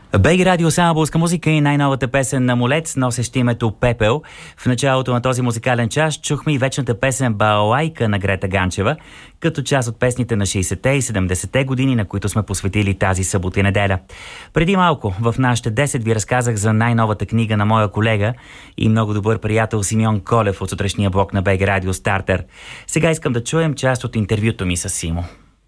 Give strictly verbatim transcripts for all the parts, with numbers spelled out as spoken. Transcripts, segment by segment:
БГ Радио, само българска музика и най-новата песен на Молец, носещи името Пепел. В началото на този музикален час чухме и вечната песен Балалайка на Грета Ганчева, като част от песните на шейсетте и седемдесетте години, на които сме посветили тази събота и неделя. Преди малко в нашите десет ви разказах за най-новата книга на моя колега и много добър приятел Симеон Колев от сутрешния блок на БГ Радио Стартер. Сега искам да чуем част от интервюто ми с Симо.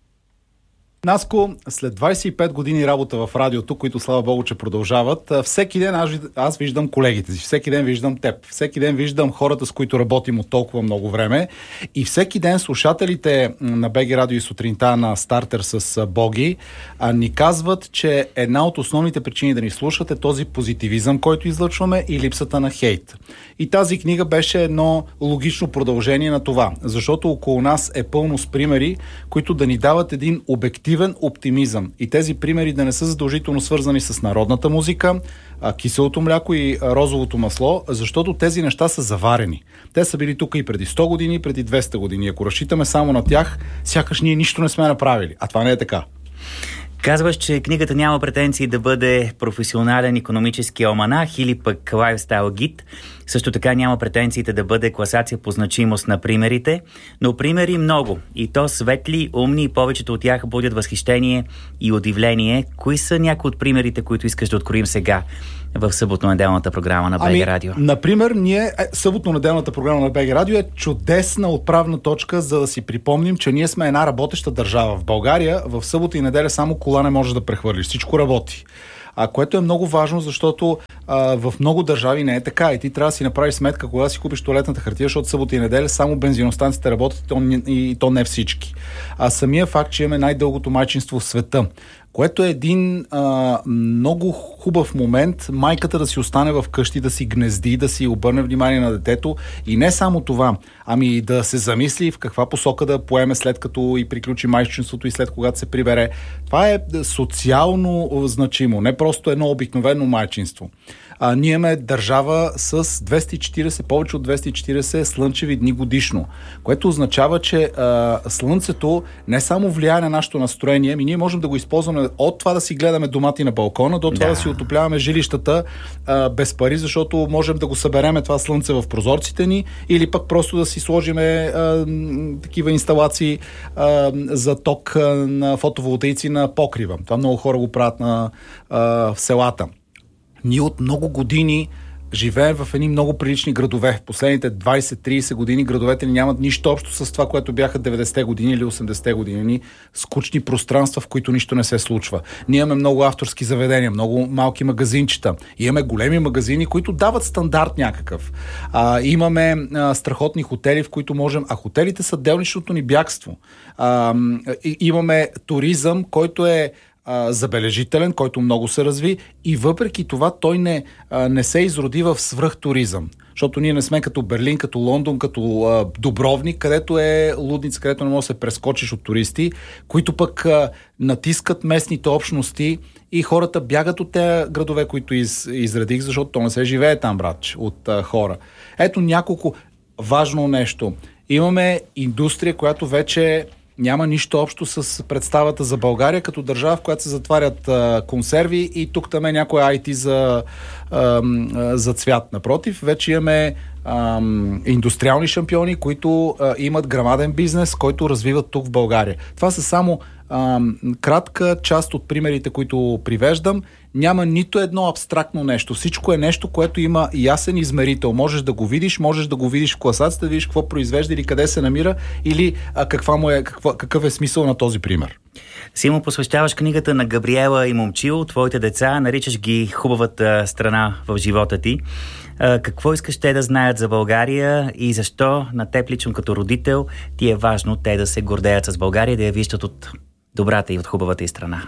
Наско, след двайсет и пет години работа в радиото, които слава Богу, че продължават, всеки ден аз, аз виждам колегите си, всеки ден виждам теб, всеки ден виждам хората, с които работим от толкова много време и всеки ден слушателите на БГ Радио и сутринта на Стартер с Боги а, ни казват, че една от основните причини да ни слушат е този позитивизъм, който излъчваме и липсата на хейт. И тази книга беше едно логично продължение на това, защото около нас е пълно с примери, които да ни дават един обективен оптимизъм. И тези примери да не са задължително свързани с народната музика, киселото мляко и розовото масло, защото тези неща са заварени. Те са били тук и преди сто години, и преди двеста години. Ако разчитаме само на тях, сякаш ние нищо не сме направили. А това не е така. Казваш, че книгата няма претенции да бъде професионален икономически алманах или пък лайфстайл гид. Също така няма претенциите да бъде класация по значимост на примерите, но примери много. И то светли, умни и повечето от тях будят възхищение и удивление. Кои са някои от примерите, които искаш да откроим сега в съботно-неделната програма на БГ ами, Радио? Например, ние, съботно-неделната програма на БГ Радио е чудесна отправна точка, за да си припомним, че ние сме една работеща държава. В България в събота и неделя само кола не можеш да прехвърлиш. Всичко работи. А което е много важно, защото а, в много държави не е така. И ти трябва да си направиш сметка, кога да си купиш тоалетната хартия, защото събота и неделя само бензиностанциите работят и то, и то не всички. А самия факт, че имаме най-дългото майчинство в света, което е един а, много хубав момент майката да си остане в къщи, да си гнезди, да си обърне внимание на детето и не само това, ами да се замисли в каква посока да поеме след като и приключи майчинството и след когато се прибере. Това е социално значимо, не просто едно обикновено майчинство. А, ние имаме държава с двеста и четирийсет, повече от двеста и четирийсет слънчеви дни годишно, което означава, че а, слънцето не само влияе на нашето настроение, ами ние можем да го използваме от това да си гледаме домати на балкона, до това да, да си отопляваме жилищата а, без пари, защото можем да го събереме това слънце в прозорците ни, или пък просто да си сложиме а, такива инсталации а, за ток а, на фотоволтаици на покрива. Това много хора го правят на, а, в селата. Ние от много години живеем в едни много прилични градове. В последните двайсет-трийсет години градовете ни нямат нищо общо с това, което бяха деветдесетте години или осемдесетте години. Скучни пространства, в които нищо не се случва. Ние имаме много авторски заведения, много малки магазинчета. И имаме големи магазини, които дават стандарт някакъв. А, имаме а, страхотни хотели, в които можем... А хотелите са делничното ни бягство. А, и, имаме туризъм, който е забележителен, който много се разви и въпреки това той не, не се изроди в свръхтуризъм. Защото ние не сме като Берлин, като Лондон, като а, Дубровник, където е лудница, където не можеш да се прескочиш от туристи, които пък а, натискат местните общности и хората бягат от тези градове, които из, изредих, защото то не се живее там, братче, от а, хора. Ето няколко важно нещо. Имаме индустрия, която вече няма нищо общо с представата за България като държава, в която се затварят а, консерви и тук там е някой ай ти за, а, за цвят. Напротив, вече имаме а, индустриални шампиони, които а, имат грамаден бизнес, който развиват тук в България. Това са само а, кратка част от примерите, които привеждам. Няма нито едно абстрактно нещо. Всичко е нещо, което има ясен измерител. Можеш да го видиш, можеш да го видиш в класацията, да видиш какво произвежда или къде се намира, или а, каква му е, каква, какъв е смисъл на този пример. Симо, посвещаваш книгата на Габриела и Момчил, твоите деца, наричаш ги хубавата страна в живота ти. А, какво искаш те да знаят за България и защо на теб лично като родител ти е важно те да се гордеят с България, да я виждат от добрата и от хубавата и страна?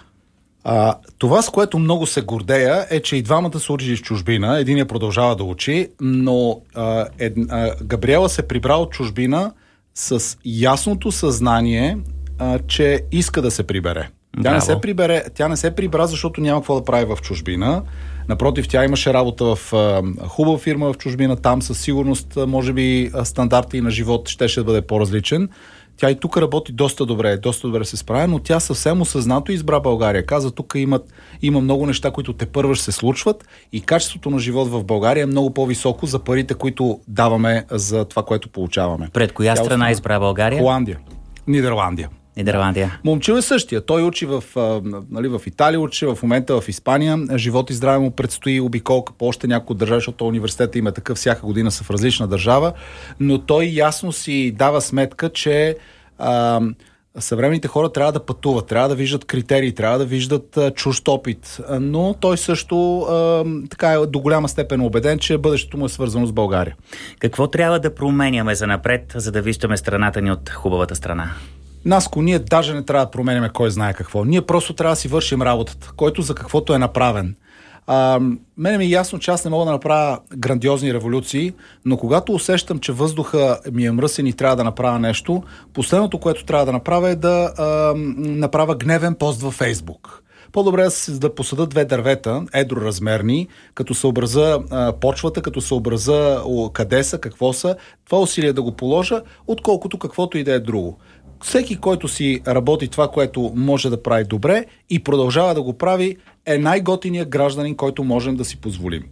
А, това, с което много се гордея, е, че и двамата са учили в чужбина. Единият продължава да учи, но а, ед, а, Габриела се прибра от чужбина с ясното съзнание, а, че иска да се прибере. Тя не се прибере, тя не се прибра, защото няма какво да прави в чужбина. Напротив, тя имаше работа в а, хубава фирма в чужбина, там със сигурност, може би, стандарта и на живот щеше да бъде по-различен. Тя и тук работи доста добре, доста добре се справя, но тя съвсем осъзнато избра България. Каза, тук имат, има много неща, които тепърва ще се случват и качеството на живот в България е много по-високо за парите, които даваме за това, което получаваме. Пред коя тя страна избра България? Холандия. Нидерландия. Нидерландия. Момчил е същия. Той учи в, нали, в Италия, учи в момента в Испания. Живот и здраве му предстои обиколка по още няколко държави, защото университета има такъв, всяка година са в различна държава, но той ясно си дава сметка, че а, съвременните хора трябва да пътуват, трябва да виждат критерии, трябва да виждат а, чужд опит, но той също а, така е до голяма степен убеден, че бъдещето му е свързано с България. Какво трябва да променяме за напред, за да виждаме страната ни от хубавата страна? Наско, ние даже не трябва да променяме кой знае какво. Ние просто трябва да си вършим работата, който за каквото е направен. А, мене ми е ясно, че аз не мога да направя грандиозни революции, но когато усещам, че въздуха ми е мръсен и трябва да направя нещо, последното, което трябва да направя е да а, направя гневен пост във Фейсбук. По-добре е да посадя две дървета, едроразмерни, като съобраза а, почвата, като съобраза о, къде са, какво са, това усилие да го положа, отколкото каквото и да е друго. Всеки, който си работи това, което може да прави добре и продължава да го прави, е най-готиният гражданин, който можем да си позволим.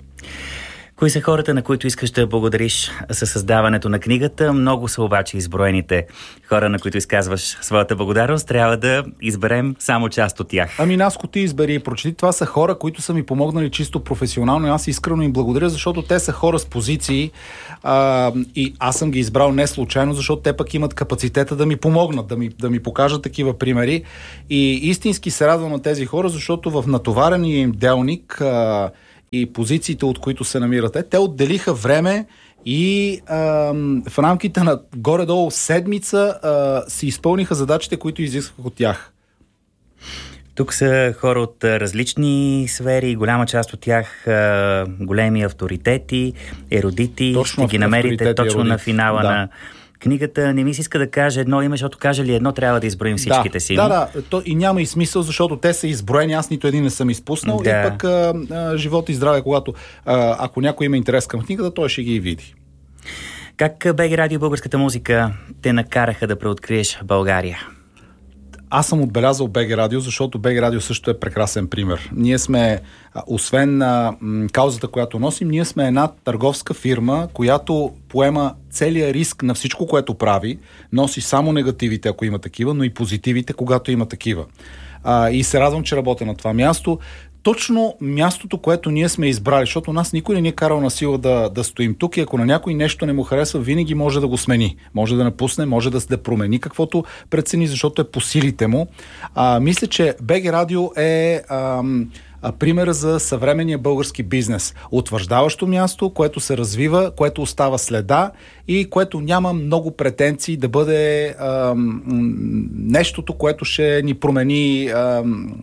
Кои са хората, на които искаш да благодариш със създаването на книгата? Много са обаче изброените хора, на които изказваш своята благодарност. Трябва да изберем само част от тях. Ами, Наско, ти избери и прочети. Това са хора, които са ми помогнали чисто професионално и аз искрено им благодаря, защото те са хора с позиции а, и аз съм ги избрал не случайно, защото те пък имат капацитета да ми помогнат, да ми, да ми покажат такива примери. И истински се радвам на тези хора, защото в натоварения им делник а, и позициите, от които се намирате, те отделиха време и а, в рамките на горе-долу седмица а, си изпълниха задачите, които изисквах от тях. Тук са хора от различни сфери, голяма част от тях а, големи авторитети, ерудити. Точно ще ги намерите точно ерудит. На финала да. На книгата. Не ми се иска да кажа едно име, защото каже ли едно, трябва да изброим всичките да, си. Да, да, то и няма и смисъл, защото те са изброени, аз нито един не съм изпуснал да. И пък а, а, живот и здраве, когато а, ако някой има интерес към книгата, той ще ги види. Как БГ Радио и българската музика те накараха да преоткриеш България? Аз съм отбелязал БГ Радио, защото БГ Радио също е прекрасен пример. Ние сме, освен на м, каузата, която носим, ние сме една търговска фирма, която поема целия риск на всичко, което прави, носи само негативите, ако има такива, но и позитивите, когато има такива. А, и се радвам, че работя на това място. Точно мястото, което ние сме избрали, защото нас никой не ни е карал на сила да, да стоим тук и ако на някой нещо не му харесва, винаги може да го смени. Може да напусне, може да, да промени каквото прецени, защото е по силите му. А, мисля, че БГ Радио е ам, а, примера за съвременния български бизнес. Утвърждаващо място, което се развива, което остава следа и което няма много претенции да бъде ам, нещото, което ще ни промени ам,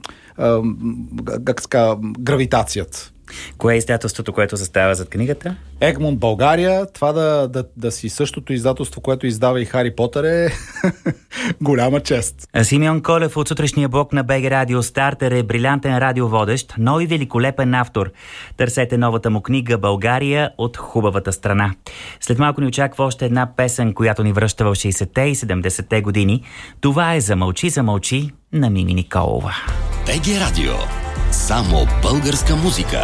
как ска, гравитацията. Кое е издателството, което застава зад книгата? Егмонт България. Това да, да, да си същото издателство, което издава и Хари Потър е голяма чест. Симеон Колев от сутрешния блок на БГ Радио Стартер е брилянтен радиоводещ, но и великолепен автор. Търсете новата му книга „България от хубавата страна“. След малко ни очаква още една песен, която ни връща в шейсетте и седемдесетте години. Това е "Замълчи, замълчи" на Мими Николова. БГ Радио. Само българска музика.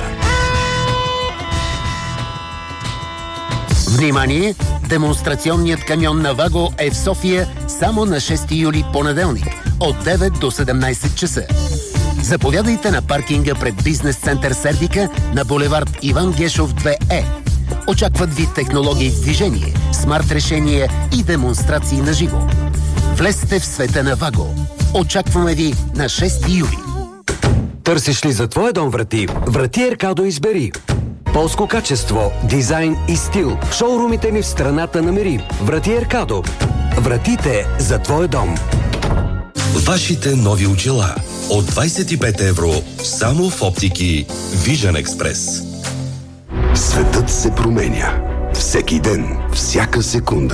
Внимание! Демонстрационният камион на Ваго е в София само на шести юли, понеделник, от девет до седемнайсет часа. Заповядайте на паркинга пред бизнес център Сердика на булевард Иван Гешов две Е. Очакват ви технологии в движение, смарт решения и демонстрации на живо. Влезте в света на Ваго. Очакваме ви на шести юли. Търсиш ли за твоя дом врати? Врати Еркадо избери. Полско качество, дизайн и стил. В шоурумите ни в страната намери. Врати Еркадо. Вратите за твоя дом. Вашите нови очила от двайсет и пет евро само в оптики Vision Express. Светът се променя. Всеки ден, всяка секунда.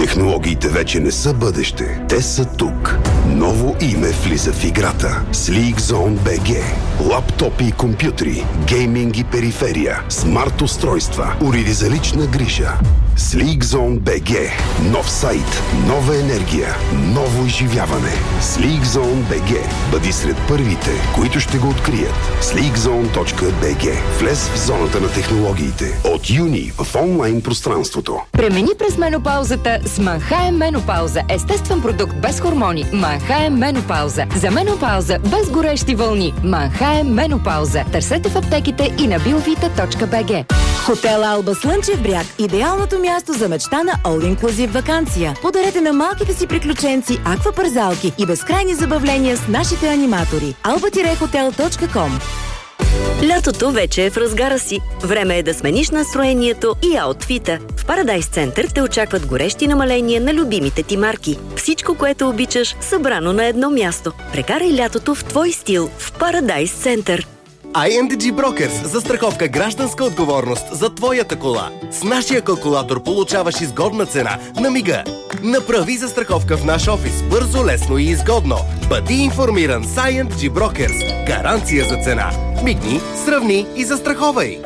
Технологиите вече не са бъдеще. Те са тук. Ново име влиза в играта. SleekZone би джи. Лаптопи и компютри, гейминг и периферия, смарт устройства, уреди за лична грижа. SleekZone би джи. Нов сайт, нова енергия, ново изживяване. SleekZone би джи. Бъди сред първите, които ще го открият. sleekzone точка би джи. Влез в зоната на технологиите. От юни в онлайн пространството. Премини през менопаузата с Манхайм Менопауза. Естествен продукт без хормони. Манхайм Менопауза. За менопауза без горещи вълни. Манхайм Менопауза. Търсете в аптеките и на биовита точка би джи. Хотел Алба Слънчев бряг. Идеалното място за мечта на All Inclusive ваканция. Подарете на малките си приключенци аквапарзалки и безкрайни забавления с нашите аниматори. алба хотел точка ком. Лятото вече е в разгара си. Време е да смениш настроението и аутфита. В Парадайс Център те очакват горещи намаления на любимите ти марки. Всичко, което обичаш, събрано на едно място. Прекарай лятото в твой стил в Парадайс Център. ай ен ди джи Brokers – застраховка гражданска отговорност за твоята кола. С нашия калкулатор получаваш изгодна цена на мига. Направи застраховка в наш офис бързо, лесно и изгодно. Бъди информиран с ай ен ди джи Brokers. Гаранция за цена. Мигни, сравни и застраховай.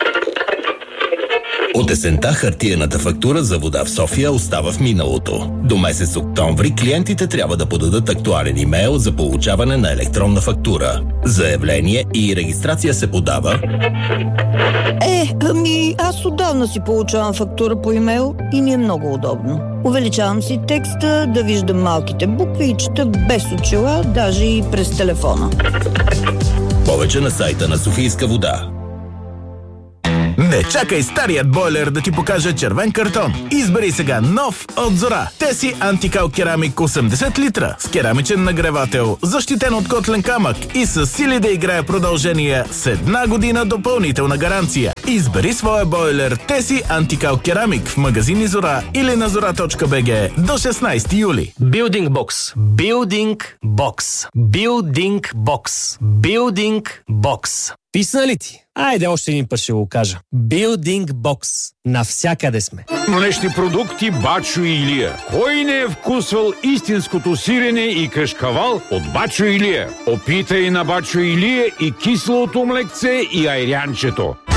От есента хартиената фактура за вода в София остава в миналото. До месец октомври клиентите трябва да подадат актуален имейл за получаване на електронна фактура. Заявление и регистрация се подава... Е, ами аз отдавна си получавам фактура по имейл и ми е много удобно. Увеличавам си текста, да виждам малките букви и чета без очила, даже и през телефона. Повече на сайта на Софийска вода. Не чакай старият бойлер да ти покаже червен картон. Избери сега нов от Зора. Теси Антикал Керамик осемдесет литра с керамичен нагревател, защитен от котлен камък и с сили да играе продължение с една година допълнителна гаранция. Избери своя бойлер Теси Антикал Керамик в магазини Зора или на зора точка би джи до шестнайсети юли. Building Box. Building Box. Building Box. Building Box. Писна ли ти? Айде още един път ще го кажа. Building Box. Навсякъде сме. Млечни продукти Бачо и Илия. Кой не е вкусвал истинското сирене и кашкавал от Бачо и Илия? Опитай на Бачо и Илия и киселото млекце и айрянчето.